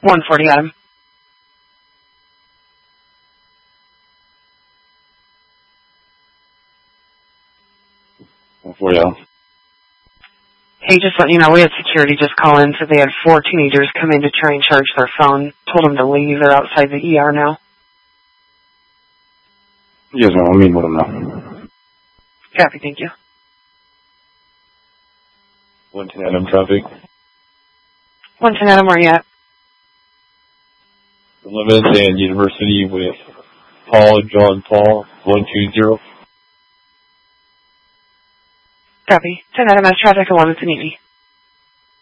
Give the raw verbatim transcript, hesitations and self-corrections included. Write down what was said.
one forty Adam. one forty Adam. Hey, just letting you know, we had security just call in, so they had four teenagers come in to try and charge their phone. Told them to leave. They're outside the E R now. Yes, ma'am. I'll meet with them now. Copy, thank you. one ten Adam traffic. one ten Adam, where are you at? eleventh and University with Paul, John Paul, one two zero. Copy. ten Adam has traffic, eleventh and Easy.